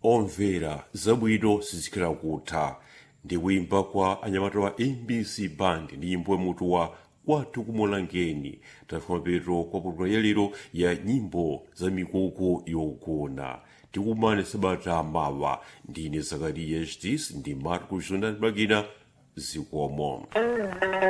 omvera zabwino sizikhala kutha ndi kuimba kwa anyamata wa MBC Band ndi nyimbo mutu wa kwathu kumulangeni tafika peto kwa programu yalero ya nyimbo za mikoko yogona. Tikumane sabata mawa ndine Zakariya Justice ndi Marco Jonas Bagina zikomo.